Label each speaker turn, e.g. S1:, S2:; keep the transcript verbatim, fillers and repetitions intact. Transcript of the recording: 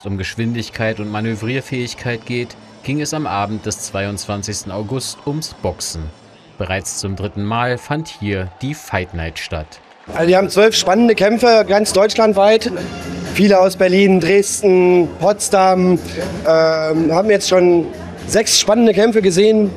S1: um Geschwindigkeit und Manövrierfähigkeit geht, ging es am Abend des zweiundzwanzigsten August ums Boxen. Bereits zum dritten Mal fand hier die Fight Night statt.
S2: Also wir haben zwölf spannende Kämpfe, ganz deutschlandweit. Viele aus Berlin, Dresden, Potsdam. Ähm, haben jetzt schon sechs spannende Kämpfe gesehen.